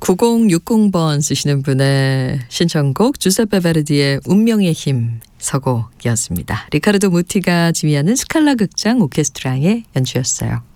9060번 쓰시는 분의 신청곡 주세페 베르디의 운명의 힘 서곡이었습니다. 리카르도 무티가 지휘하는 스칼라 극장 오케스트라의 연주였어요.